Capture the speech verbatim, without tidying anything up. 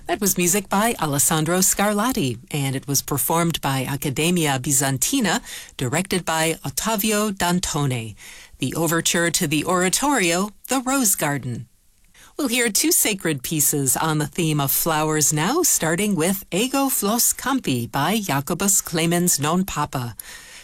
That was music by Alessandro Scarlatti, and it was performed by Accademia Bizantina, directed by Ottavio Dantone. The overture to the oratorio, The Rose Garden. We'll hear two sacred pieces on the theme of flowers now, starting with Ego Flos Campi by Jacobus Clemens non Papa.